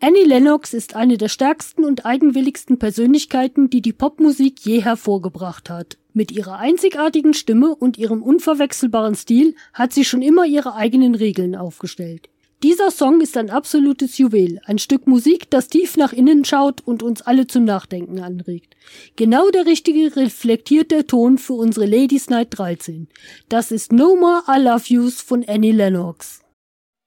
Annie Lennox ist eine der stärksten und eigenwilligsten Persönlichkeiten, die die Popmusik je hervorgebracht hat. Mit ihrer einzigartigen Stimme und ihrem unverwechselbaren Stil hat sie schon immer ihre eigenen Regeln aufgestellt. Dieser Song ist ein absolutes Juwel, ein Stück Musik, das tief nach innen schaut und uns alle zum Nachdenken anregt. Genau der richtige reflektierte Ton für unsere Ladies Night 13. Das ist No More I Love Yous von Annie Lennox.